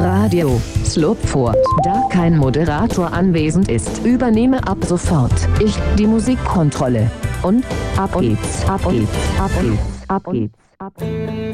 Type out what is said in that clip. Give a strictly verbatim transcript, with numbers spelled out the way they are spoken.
Radio Slopfort. Da kein Moderator anwesend ist, übernehme ab sofort ich die Musikkontrolle. Und ab geht's, ab geht's, ab geht's, ab geht's, ab geht's.